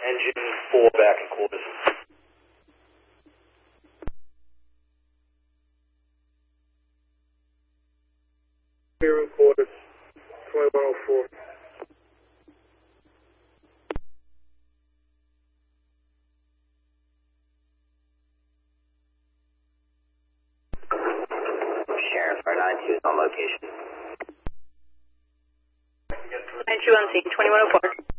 Engine 4 back in quarters. Here in quarters, 2104. Sheriff, our 92 is on location. 92 on scene, 2104.